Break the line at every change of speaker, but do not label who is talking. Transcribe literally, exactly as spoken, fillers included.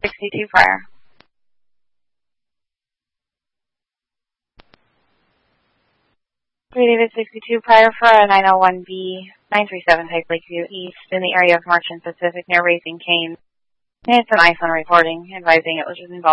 sixty-two prior. three David sixty-two prior for a nine oh one B nine three seven type Lakeview East in the area of Marchant Pacific near Raising Cane. And it's an ice on recording advising it was involved.